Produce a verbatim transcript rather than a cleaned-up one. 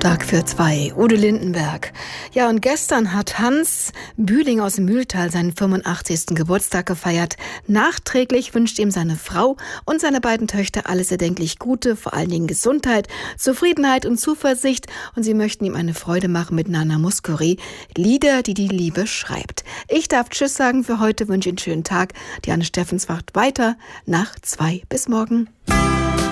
Tag für zwei, Udo Lindenberg. Ja, und gestern hat Hans Bühling aus dem Mühltal seinen fünfundachtzigsten Geburtstag gefeiert. Nachträglich wünscht ihm seine Frau und seine beiden Töchter alles erdenklich Gute, vor allen Dingen Gesundheit, Zufriedenheit und Zuversicht. Und sie möchten ihm eine Freude machen mit Nana Mouskouri, Lieder, die die Liebe schreibt. Ich darf Tschüss sagen für heute, wünsche Ihnen einen schönen Tag. Die Anne Steffens wacht weiter nach zwei. Bis morgen.